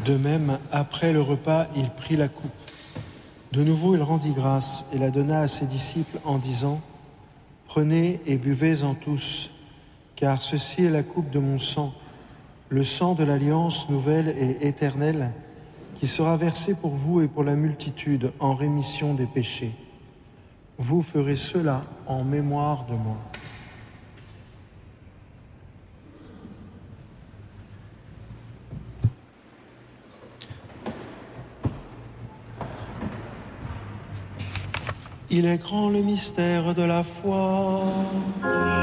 De même, après le repas, il prit la coupe. De nouveau, il rendit grâce et la donna à ses disciples en disant : « Prenez et buvez-en tous, car ceci est la coupe de mon sang, le sang de l'alliance nouvelle et éternelle, qui sera versé pour vous et pour la multitude en rémission des péchés. Vous ferez cela en mémoire de moi. » Il est grand le mystère de la foi.